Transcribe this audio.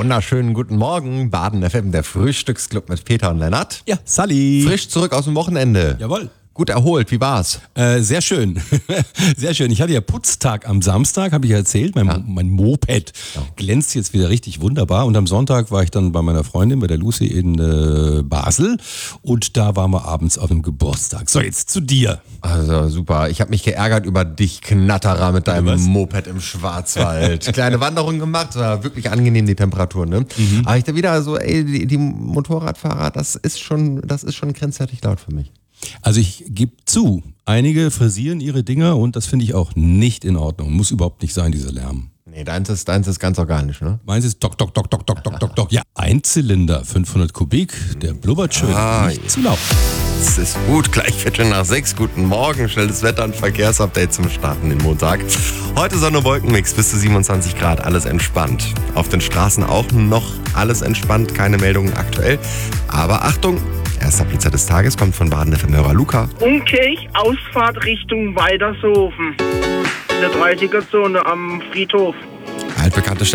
Wunderschönen guten Morgen, Baden FM, der Frühstücksclub mit Peter und Lennart. Ja, Sally. Frisch zurück aus dem Wochenende. Jawohl. Gut erholt, wie war's? Sehr schön. Sehr schön. Ich hatte ja Putztag am Samstag, habe ich ja erzählt. Mein Moped glänzt jetzt wieder richtig wunderbar. Und am Sonntag war ich dann bei meiner Freundin, bei der Lucy in Basel. Und da waren wir abends auf einem Geburtstag. So, jetzt zu dir. Also super, ich habe mich geärgert über dich, Knatterer, mit deinem Moped im Schwarzwald. Kleine Wanderung gemacht, war wirklich angenehm die Temperatur, ne? Aber ich da wieder so, die Motorradfahrer, das ist schon grenzwertig laut für mich. Also ich gebe zu, einige frisieren ihre Dinger und das finde ich auch nicht in Ordnung. Muss überhaupt nicht sein, dieser Lärm. Nee, deins ist ganz organisch, ne? Meins ist Dock. Ja, Einzylinder, 500 Kubik, der blubbert schön, nicht zu laut. Es ist gut, gleich 5:45. Guten Morgen, schnelles Wetter- und Verkehrsupdate zum Starten den Montag. Heute Sonne, Wolkenmix, bis zu 27 Grad, alles entspannt. Auf den Straßen auch noch alles entspannt, keine Meldungen aktuell. Aber Achtung, erster Blitzer des Tages kommt von Baden FM-Hörer Luca. Umkirch, Ausfahrt Richtung Weidershofen. In der 30er-Zone am Friedhof. Altbekannte